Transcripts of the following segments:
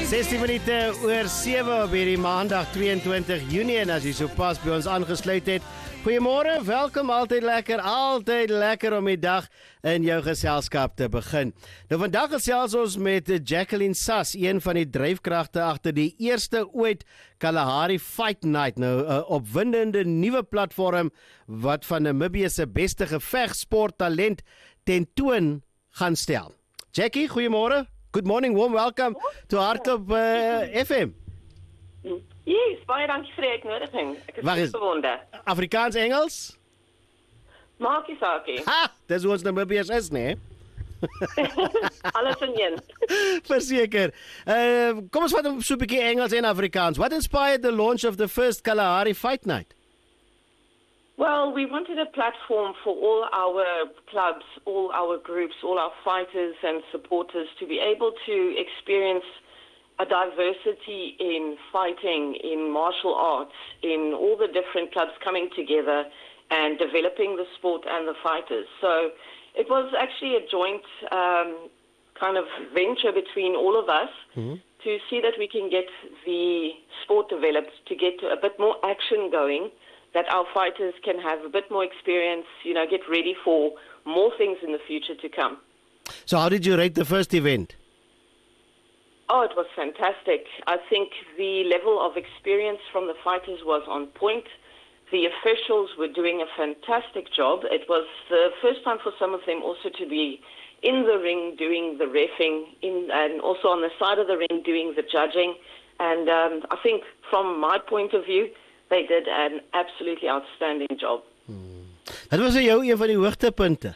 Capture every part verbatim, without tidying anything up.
sestien minute oor sewe op hierdie maandag tweeëntwintig Junie en as jy sopas by ons aangesluit het, goeiemôre, welkom, altyd lekker, altyd lekker om die dag in jou geselskap te begin. Nou vandag gesels ons met Jacqueline Sass, een van die dryfkragte agter die eerste ooit Kalahari Fight Night, nou 'n opwindende nuwe platform wat van Namibië se beste gevegsporttalent tentoon gaan stel. Jackie, goeiemôre. Good morning, warm welcome to Hardloop uh, F M. Yes, baie dankie vir die uitnodiging. Ek is, is verwonder. Afrikaans, Engels? Maakie saakie. Ha, dis hoe ons Namibiërs is, nee? Alles in een. Verseker. Uh, kom ons vat so 'n bietjie Engels en Afrikaans. What inspired the launch of the first Kalahari Fight Night? Well, we wanted a platform for all our clubs, all our groups, all our fighters and supporters to be able to experience a diversity in fighting, in martial arts, in all the different clubs coming together and developing the sport and the fighters. So it was actually a joint um, kind of venture between all of us mm-hmm. to see that we can get the sport developed, to get a bit more action going, that our fighters can have a bit more experience, you know, get ready for more things in the future to come. So how did you rate the first event? Oh, it was fantastic. I think the level of experience from the fighters was on point. The officials were doing a fantastic job. It was the first time for some of them also to be in the ring doing the reffing, in, and also on the side of the ring doing the judging. And um, I think from my point of view, they did an absolutely outstanding job. Hmm. Wat was vir jou een van die hoogtepunte?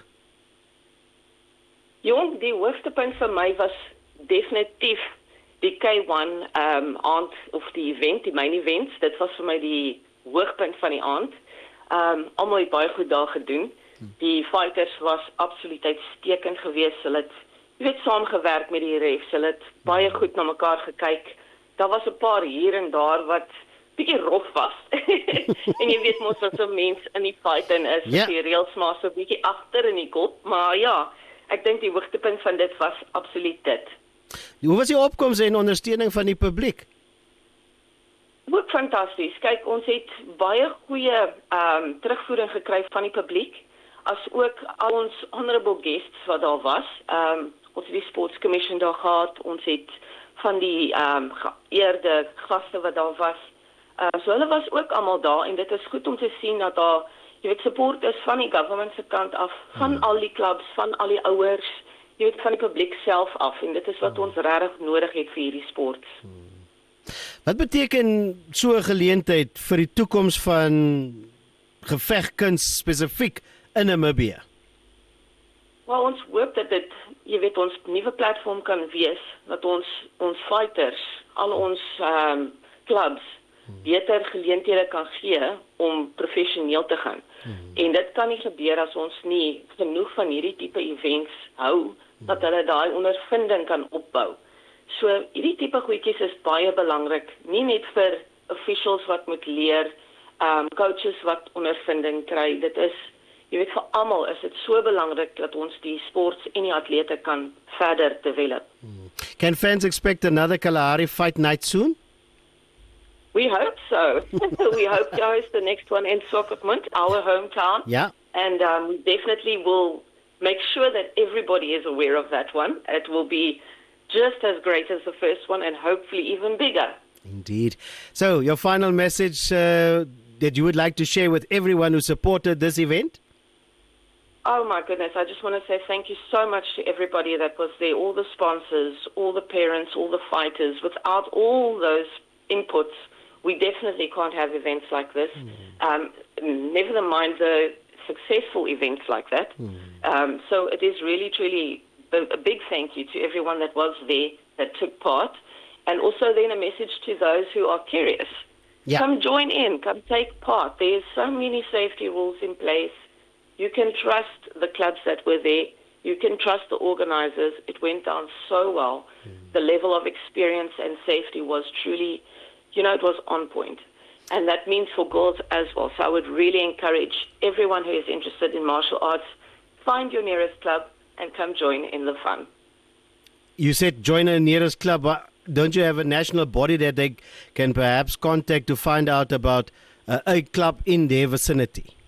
Jong, die hoogtepunt vir my was definitief die K one um, aand of die event, die main event. Dit was vir my die hoogtepunt van die aand. Um, almal het baie goed daar gedoen. Die fighters was absoluut uitstekend geweest. Hulle het, jy weet, saamgewerk met die refs. Hulle het baie goed na mekaar gekyk. Daar was 'n paar hier en daar wat bietjie rof was. En jy weet mos wat so 'n mens in die fight en is, yeah. Die reëls maar so bietjie agter in die kop, maar ja, ek dink die hoogtepunt van dit was absoluut dit. Hoe was die opkoms en ondersteuning van die publiek? Ook fantasties. Kyk, ons het baie goeie ehm um, terugvoering gekry van die publiek, as ook al ons honorable guests wat daar was. Ehm um, ons het die Sports Commission daar gehad, ons het van die ehm um, geëerde gaste wat daar was. Uh, so hulle was ook almal daar en dit is goed om te sien dat daar, jy weet, support is van die government se kant af, van hmm. al die clubs, van al die ouers, jy weet, van die publiek self af en dit is wat hmm. ons regtig nodig het vir hierdie sport. Hmm. Wat beteken so 'n geleentheid vir die toekoms van gevegkuns spesifiek in Namibië? Wel, ons hoop dat dit, jy weet, ons nuwe platform kan wees, dat ons ons fighters, al ons um, clubs beter geleenthede kan gee om professioneel te gaan. Hmm. En dit kan nie gebeur as ons nie genoeg van hierdie tipe events hou, hmm. dat hulle daai ondervinding kan opbou. So hierdie tipe goedjies is baie belangrik, nie net vir officials wat moet leer, um, coaches wat ondervinding kry. Dit is, jy weet, vir almal is dit so belangrik dat ons die sports en die atlete kan verder develop. Hmm. Can fans expect another Kalahari Fight Night soon? We hope so. We hope to host the next one in Swakopmund, our hometown. Yeah. And um, we definitely will make sure that everybody is aware of that one. It will be just as great as the first one and hopefully even bigger. Indeed. So, your final message uh, that you would like to share with everyone who supported this event? Oh my goodness, I just want to say thank you so much to everybody that was there, all the sponsors, all the parents, all the fighters. Without all those inputs, we definitely can't have events like this. Mm. Um, never mind the successful events like that. Mm. Um, so it is really, truly a, a big thank you to everyone that was there, that took part. And also then a message to those who are curious. Yeah. Come join in, come take part. There's so many safety rules in place. You can trust the clubs that were there. You can trust the organizers. It went down so well. Mm. The level of experience and safety was truly, you know, it was on point. And that means for girls as well. So I would really encourage everyone who is interested in martial arts, find your nearest club and come join in the fun. You said join a nearest club. don't you have a national body that they can perhaps contact to find out about uh, a club in their vicinity?